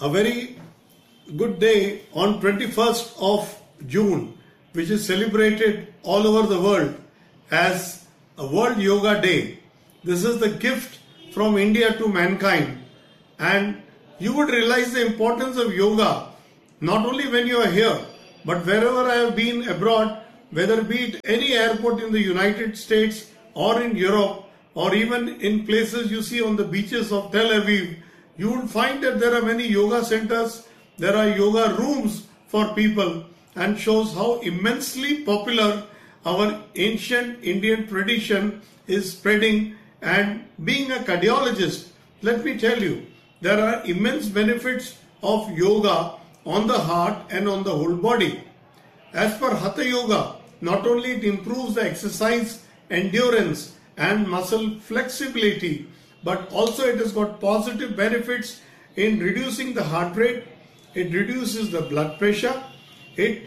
a very good day on 21st of June, which is celebrated all over the world as a World Yoga Day. This is the gift from India to mankind, and you would realize the importance of yoga not only when you are here, but wherever I have been abroad, whether be it any airport in the United States or in Europe, or even in places you see on the beaches of Tel Aviv, you will find that there are many yoga centers, there are yoga rooms for people, and shows how immensely popular our ancient Indian tradition is spreading. And being a cardiologist, let me tell you, there are immense benefits of yoga on the heart and on the whole body. As per Hatha Yoga, not only it improves the exercise endurance and muscle flexibility, but also it has got positive benefits in reducing the heart rate, it reduces the blood pressure, it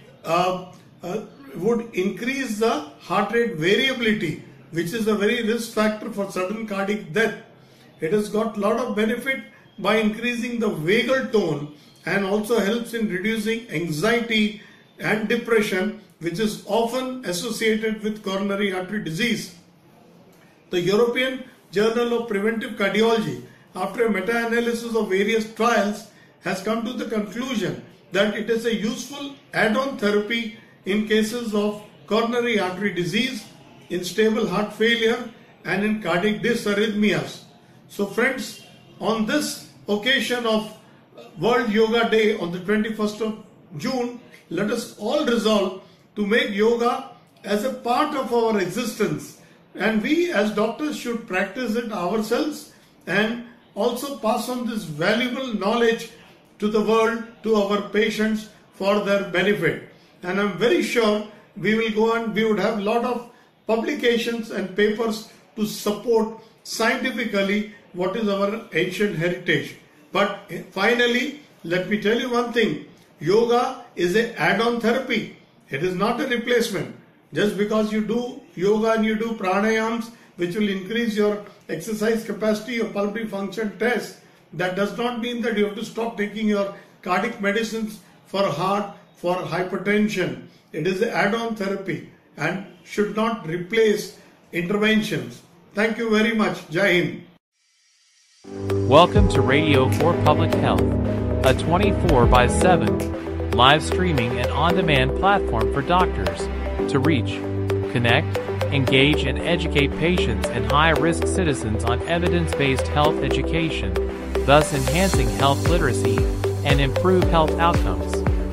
would increase the heart rate variability, which is a very risk factor for sudden cardiac death. It has got a lot of benefit by increasing the vagal tone and also helps in reducing anxiety and depression, which is often associated with coronary artery disease. The European Journal of Preventive Cardiology, after a meta-analysis of various trials, has come to the conclusion that it is a useful add-on therapy in cases of coronary artery disease, in stable heart failure, and in cardiac dysarrhythmias. So friends, on this occasion of World Yoga Day on the 21st of June, let us all resolve to make yoga as a part of our existence, and we as doctors should practice it ourselves and also pass on this valuable knowledge to the world, to our patients, for their benefit. And I'm very sure we will go on, we would have a lot of publications and papers to support scientifically what is our ancient heritage. But finally, let me tell you one thing, yoga is an add-on therapy. It is not a replacement. Just because you do yoga and you do pranayams, which will increase your exercise capacity, your pulmonary function test, that does not mean that you have to stop taking your cardiac medicines for heart, for hypertension. It is an add-on therapy and should not replace interventions. Thank you very much. Jai Hind. Welcome to Radio for Public Health, a 24/7 live streaming and on-demand platform for doctors to reach, connect, engage, and educate patients and high-risk citizens on evidence-based health education, thus enhancing health literacy and improve health outcomes.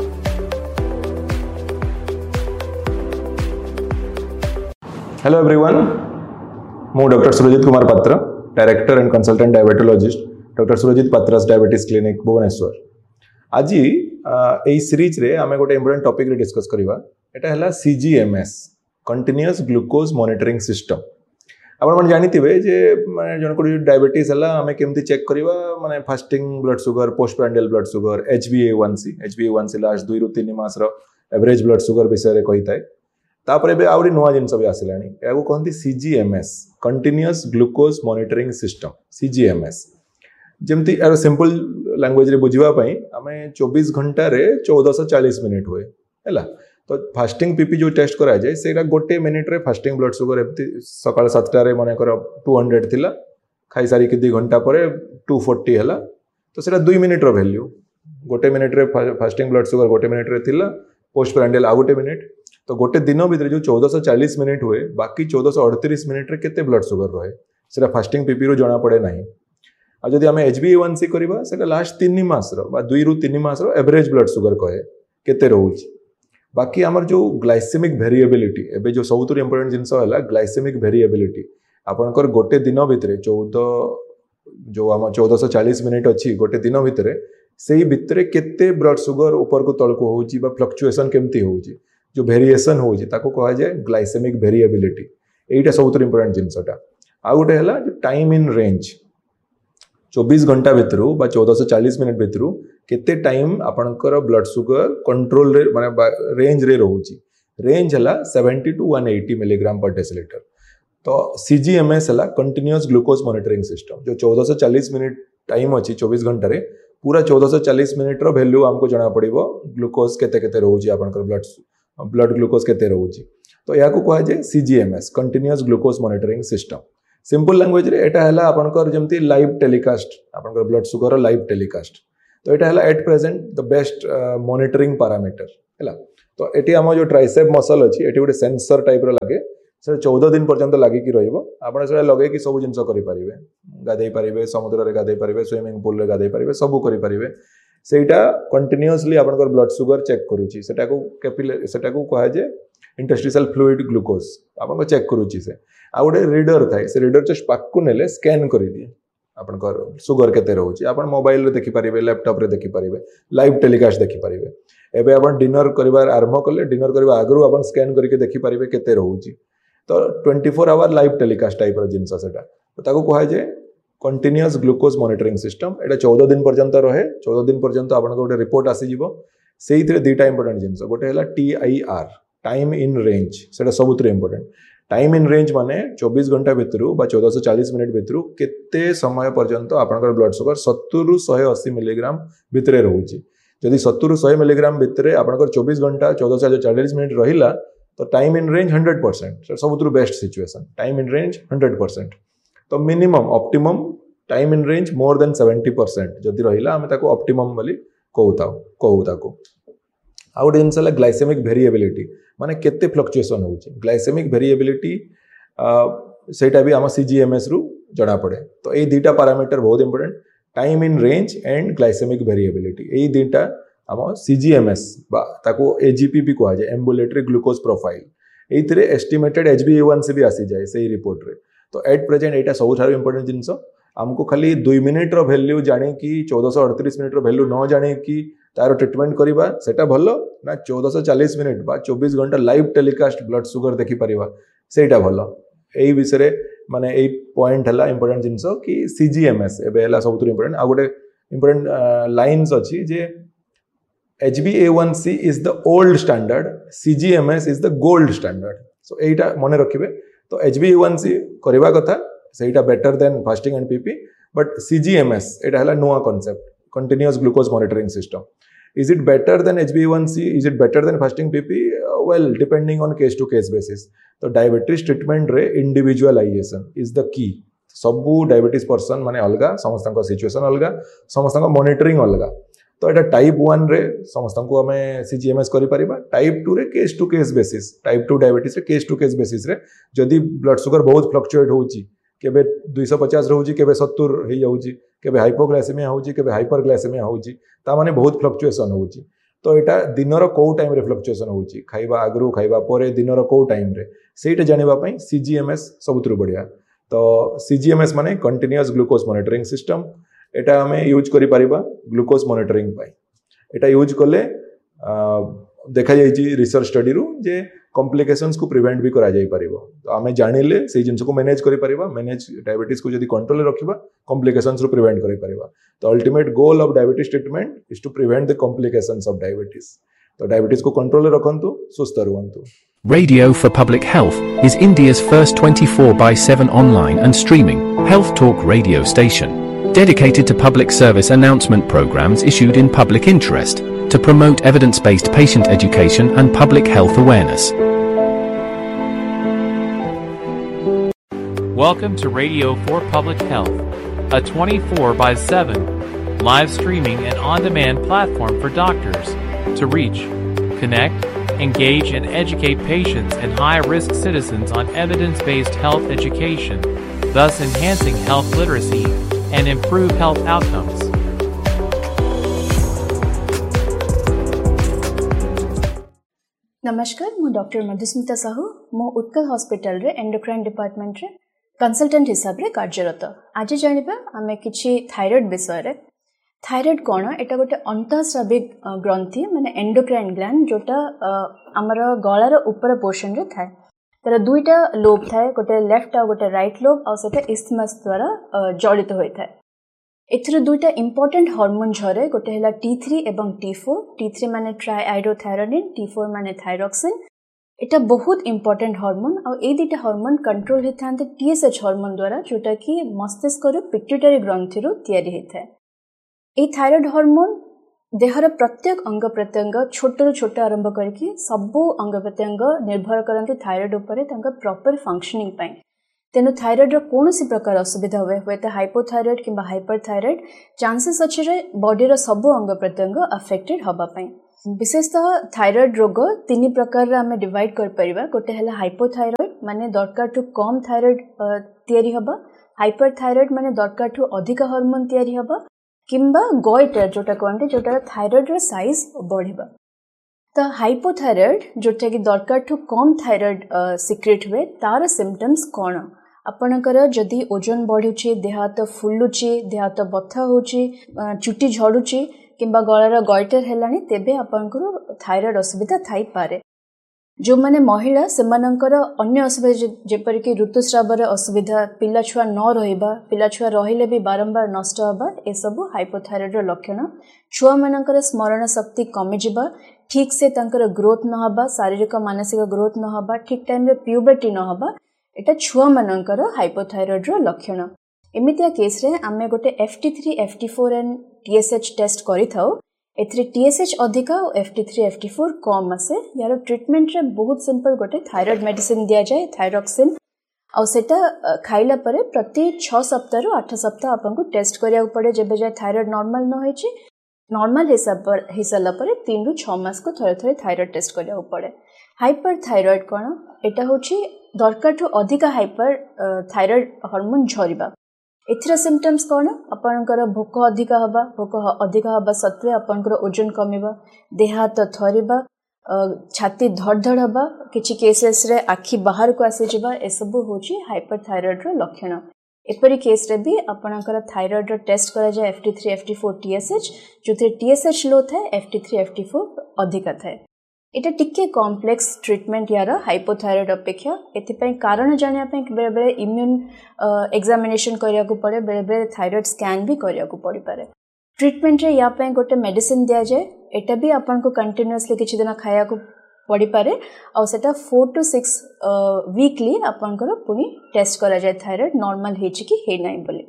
Hello everyone, ମୁଁ Dr. Surajit Kumar Patra, Director and Consultant Diabetologist, Dr. Surajit Patra's Diabetes Clinic, Bhubaneswar. आज এই series रे आमे गोटे important topic रे discuss करिवा एटा हला CGMS continuous glucose monitoring system. आपण मन जानिथिबे जे माने जन को डायबिटीज हला आमे केमति चेक करिवा माने fasting blood sugar, post prandial blood sugar, HbA1c last 2 रु 3 मास रो एवरेज ब्लड शुगर विषय रे कहिताय. तापरे बे आउरी नुवा जिंस भी आसिलानी याको कहंती CGMS continuous glucose monitoring system CGMS. जेमती यार सिंपल लैंग्वेज रे बुझिबा पई आमे 24 घंटा रे 1440 मिनिट होए हैला. तो फास्टिंग पीपी जो टेस्ट करा जाए सेटा गोटे मिनिट रे फास्टिंग ब्लड शुगर एमती सकाळ 7टा रे माने कर 200 थिला, खाई सारी के 2 घंटा परे 240 हैला. तो सेटा 2 मिनिट रो वैल्यू, गोटे मिनिट रे फास्टिंग ब्लड शुगर गोटे मिनिट रे थिला, पोस्ट प्रांडियल आ गोटे मिनिट. तो गोटे दिन भीतर जो 1440 मिनिट हुए, बाकी 1438 मिनिट रे केते ब्लड शुगर रहे सेटा फास्टिंग पीपी रो जना पड़े नहीं. आ जदि आमे HbA1c करबा सेटा लास्ट 3 मास रो बा 2 रु 3 मास रो एवरेज ब्लड शुगर कहे केते रहउची. बाकी हमर जो ग्लाइसेमिक वेरिएबिलिटी एबे जो सबुतुर इंपोर्टेंट जिंस हला ग्लाइसेमिक वेरिएबिलिटी आपनकर गोटे दिन भीतर 1440 मिनिट अछि गोटे दिन भीतर सेही भीतर केते ब्लड शुगर ऊपर को तळ को होउची बा फ्लक्चुएशन केमती होउची, जो वेरिएशन होउची ताको कहा जाय ग्लाइसेमिक वेरिएबिलिटी. एटा सबुतुर इंपोर्टेंट जिंसटा. आ गोटे हला जो टाइम इन रेंज 24 घंटा भीतर बा 1440 मिनिट भीतर केते टाइम आपनकर ब्लड शुगर कंट्रोल रे माने रेंज रे रहउची. रेंज हला 70 to 180 मिलीग्राम पर डेसिलीटर. तो CGMS हला कंटीन्यूअस ग्लूकोज मॉनिटरिंग सिस्टम जो 1440 मिनिट टाइम अछि 24 घंटा रे पूरा 1440 मिनिट रो वैल्यू हमको जना पड़िबो ग्लूकोज केते केते रहउची आपनकर ब्लड ग्लूकोज केते रहउची तो या को कहा जे सीजीएमएस continuous glucose monitoring system simple language रे एटा हला आपनकर जेमती लाइव टेलीकास्ट आपनकर ब्लड शुगर लाइव टेलीकास्ट तो एटा हला at present the best monitoring parameter हला तो एटी हम जो ट्राइसेप मसल अछि एटी गोटे सेंसर टाइप रो लागे से 14 दिन पर्यंत लागी कि रहइबो आपण से लगे कि सब जिंस करि परिबे गाधै परिबे समुद्र रे गाधै परिबे स्विमिंग पूल रे गाधै परिबे सब करि परिबे सेटा कंटीन्यूअसली आपनकर ब्लड शुगर चेक करूची सेटा को कैपिलरी सेटा को कहा जे इंटरस्टिशियल फ्लूइड ग्लूकोज आपन चेक करूची से आ गोटे रीडर थाए से रीडर जस्ट पाकू नेले स्कैन करि दिए आपनकर शुगर केते रहउची आपन मोबाइल रे देखि परिबे लैपटॉप रे देखि परिबे लाइव टेलीकास्ट देखि परिबे एबे आपन डिनर करिवार आरंभ करले डिनर करबा आगरु आपन स्कैन करके देखि परिबे केते रहउची तो 24 आवर लाइव टेलीकास्ट टाइप रो जिंस सेटा तो ताको कहा जे कंटीन्यूअस ग्लूकोज मॉनिटरिंग सिस्टम एटा 14 दिन पर्यंत रहे 14 दिन पर्यंत आपन गोटे रिपोर्ट आसी जिवो सेइथरे दुटा इंपोर्टेंट जिंस गोटे हला TIR टाइम इन रेंज सेटा सबुतरे इंपोर्टेंट टाइम इन रेंज माने 24 घंटा भितरु बा 1440 मिनिट भितरु केते समय पर्यंत आपनकर ब्लड शुगर 70 रु 180 मिलीग्राम भितरे रहउची जदि 70 रु 100 मिलीग्राम भितरे आपनकर 24 घंटा 1440 मिनिट रहिला तो time in range 100% सबुतरु best situation time in range 100% तो minimum optimum time in range more than 70% जदि रहिला हम ताको ऑप्टिमम बोली कहू ताको आउट जिनसला ग्लाइसेमिक वेरिएबिलिटी माने केते फ्लक्चुएशन होउची ग्लाइसेमिक वेरिएबिलिटी सेटा भी हम सीजीएमएस रु जणा पड़े तो ए दुटा पैरामीटर बहुत important time in range and glycaemic variability ए दुटा हम सीजीएमएस बा ताको एजीपी भी कहा जाए एम्बुलेटरी ग्लूकोज प्रोफाइल एथिरे एस्टिमेटेड HbA1c भी आसी जाए सही रिपोर्ट रे तो एट प्रेजेंट एटा सबुठार इंपोर्टेंट जिंस हमको खाली 2 मिनिट रो वैल्यू जाने की 1438 मिनिट रो वैल्यू न जाने की तार ट्रीटमेंट करिबा सेटा भलो ना 1440 मिनिट बा 24 घंटा लाइव टेलीकास्ट ब्लड शुगर देखि परिबा सेटा भलो एई विषय रे माने एई पॉइंट हला इंपोर्टेंट जिंस कि सीजीएमएस एबे हला सबुठार इंपोर्टेंट आ गोटे इंपोर्टेंट लाइन्स अछि जे HbA1c is the old standard, CGMS is the gold standard. So एटा मने रखिबे तो HbA1c करबा कथा सेटा better than fasting and PP but CGMS एटा हला नुवा concept continuous glucose monitoring system is it better than HbA1c is it better than fasting PP well depending on case to case basis तो diabetes treatment रे individualisation is the key सबु diabetes person माने अलगा समस्त situation अलगा समस्त monitoring अलगा तो एटा टाइप 1 रे समस्त को हमें सीजीएमएस करि परिबा टाइप 2 रे case to case basis type 2 diabetes रे केस टू केस बेसिस रे जदी ब्लड शुगर बहुत फ्लक्चुएट होउची केबे 250 रहउची केबे 70 हे जाउची केबे हाइपोग्लाइसेमिया होउची केबे हाइपरग्लाइसेमिया होउची ता माने बहुत फ्लक्चुएशन होउची तो एटा दिनर को टाइम रे फ्लक्चुएशन होउची खाइबा आगरु खाइबा परे दिनर को टाइम रे सेटा जानिबा पई सीजीएमएस सबुतरु बढ़िया तो सीजीएमएस माने कंटीन्यूअस ग्लूकोज मॉनिटरिंग सिस्टम एटा हमें यूज करि परिबा ग्लूकोज मॉनिटरिंग पाई एटा यूज करले देखा जाई रिसर्च स्टडी रु जे कॉम्प्लिकेशंस को प्रिवेंट भी करा जाई परिबो तो हमें जानिले से जिंस को मैनेज करि परिबा मैनेज डायबिटीज को जदी कंट्रोल रे रखिबा कॉम्प्लिकेशंस रु प्रिवेंट करि परिबा तो ultimate goal of diabetes treatment is to prevent the complications of diabetes तो डायबिटीज को कंट्रोल रे रखंतु सुस्थ रहंतु Radio for Public Health is India's first 24/7 online and streaming health talk radio station, dedicated to public service announcement programs issued in public interest to promote evidence-based patient education and public health awareness. Welcome to Radio for Public Health, a 24/7 live streaming and on-demand platform for doctors to reach, connect, engage and educate patients and high-risk citizens on evidence-based health education, thus enhancing health literacy and improve health outcomes. नमस्कार मु doctor Madhusmita Sahu मो Utkal hospital रे endocrine department रे consultant हिसाब रे कार्यरत आज जानिबा आमे किछि थायराइड विषय रे थायराइड कोन एटा गोटे अंतःस्राविक ग्रंथि माने एंडोक्राइन ग्लैंड जोटा हमर गळार ऊपर पोर्शन रे थाए तर दुईटा लोब थाए गोटे लेफ्ट आ गोटे राइट लोब आ सेटा इस्थमस द्वारा जड़ित होय थाए एथरे दुईटा इंपोर्टेंट हार्मोन झरे गोटे हला T3 एवं T4 T3 माने ट्राइआइडोथायरोनिन T4 माने थायरोक्सिन एटा बहुत इंपोर्टेंट हार्मोन आ ए दुईटा हार्मोन कंट्रोल हेथांते TSH हार्मोन द्वारा जोटा कि मस्तिष्क रो पिट्यूटरी ग्रंथि रो तयारी हेथाय ए थायराइड हार्मोन देहर प्रत्येक अंग प्रत्यंग छोट छोट आरंभ करके सबू अंग प्रत्यंग निर्भर करते थायराइड उपर प्रॉपर फंक्शनिंग पाई। तेणु थायराइड कौन सी प्रकार असुविधा हुए हुए तो हाइपोथायराइड किंबा हाइपरथायराइड चांसेस अच्छे रे बॉडी सबू अंग प्रत्यंग अफेक्टेड हबा पाई। विशेषतः थायराइड रोग तीन प्रकार आम डिवाइड कर परिबा। गोटे है हाइपोथायराइड माने दरकार ठू कम थायराइड तैयारी हबा, हाइपरथायराइड माने दरकार ठू अधिक हार्मोन तैयारी हबा, किंबा गॉइटर जोटा कहते जोटा थायराइड रो साइज बढ़िबा। तो हाइपोथायराइड जोटा कि दरकार ठू कम थायराइड सिक्रेट हुए तार सिम्पटम्स कौन? आपणकर जदि ओजन बढ़ुची, देह हाथ फुलुची, देह हाथ बथा होची, चुटी झड़ुची किंबा गलार गॉइटर हेलानी तेबे आपणकर थायराइड असुविधा थाई पारे। जो माने महिला सेमानंकर अन्य असुविधा जेपरिक ऋतुस्रावर असुविधा, पिला छुआ न रहिबा, पिला छुआ रहिले भी बारंबार नष्ट हबा, ए सब हाइपोथायराइड रो लक्षण। छुआ मानकर स्मरण शक्ति कमी जिबा, ठीक से तांकर ग्रोथ न हबा, शारीरिक मानसिक ग्रोथ न हबा, ठीक टाइम रे प्यूबर्टी न हबा, एटा छुआ मानकर हाइपोथायराइड रो लक्षण। एमितिया केस रे आमे गोटे FT3 FT4 and TSH test करि थाउ। एथरे TSH अधिका और FT3 FT4 कम आसे। यार ट्रीटमेंट रे बहुत सिंपल गोटे थायराइड मेडिसिन दिया जाए थायरॉक्सिन, और सेटा खाइला परे प्रति 6 सप्ताह रु 8 सप्ताह आपको टेस्ट करिया पड़े। जेबे जाए थायराइड नॉर्मल न होइछि, नॉर्मल हिसाब पर 3 रु 6 मास को थरे थरे थायराइड टेस्ट करिया पड़े। हाइपरथायराइड कोन? एटा होछि दरकार ठू अधिका हाइपर थायराइड हार्मोन झरिबा। एथिरा सिम्पटम्स कौन? आपणकर भोक अधिका हबा, भोक अधिका हबा सत्वे आपणकर ओजन कमिबा, देह हाथ थरिबा, छाती धड़धड़ हबा, किछि केसेस रे आखि बाहर को आसी जिबा, ए सब होछि हाइपरथायराइड रो लक्षण। एपरी केस रे भी आपणकर थायराइड रो टेस्ट करा जाय FT3 FT4 TSH, जोथे TSH लो थाए FT3 FT4 अधिका थाए। एटा टिके कॉम्प्लेक्स ट्रीटमेंट यार हाइपोथायराइड अपेक्षा। एथिपाई कारण जानिया पे बेले बेले इम्यून एग्जामिनेशन करिया को पड़े, बेले बेले थायराइड स्कैन भी करिया को पड़ी पारे। ट्रीटमेंट रे या पे गोटे मेडिसिन दिया जाए, एटा भी आपन को कंटीन्यूअसली किछि दिन खाया को पड़ी पारे, और सेटा 4 to 6 वीकली आपन को पुनी टेस्ट करा जाए थायराइड नॉर्मल हेछि कि हे नै बोली।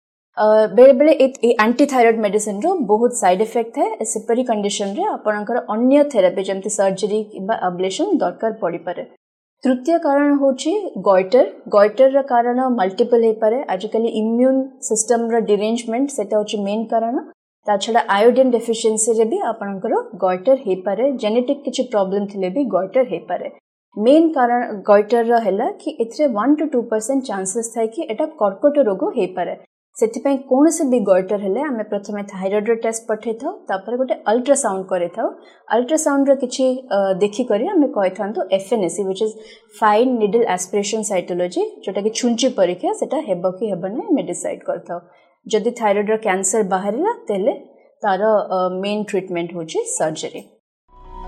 बेले बेले एंटी थायराइड मेडिसिन रो बहुत साइड इफेक्ट है। सेपरी कंडीशन रे आपनकर अन्य थेरापी जमती सर्जरी किबा अब्लेशन दरकार पड़ी पारे। तृतीय कारण होछि गॉइटर। गॉइटर रा कारण मल्टीपल हे पारे। आजकल इम्यून सिस्टम रा डिरेंजमेंट सेटा होछि मेन कारण। ता छडा आयोडीन डेफिशिएंसी रे भी आपनकर गॉइटर हे पारे। जेनेटिक किछि प्रॉब्लम थिले भी गॉइटर हे पारे। मेन कारण गॉइटर रा हैला कि एथरे 1 to 2% चांसेस थाय कि एटा कर्कट रोग हे पारे। सेथिपाई कौन से भी गॉइटर हेले आमे प्रथमे थायराइड रो टेस्ट पठे थाउ, तापर गोटे अल्ट्रासाउंड करे थाउ। अल्ट्रासाउंड रो किछि देखि करी आमे कहि थांतो FNAC which is fine needle aspiration cytology, जोटा कि छुंची परीक्षा सेटा हेबो कि हेबो नै मे डिसाइड करथाउ। जदि थायराइड रो कैंसर बाहरिला तेले तार मेन ट्रीटमेंट होछि सर्जरी।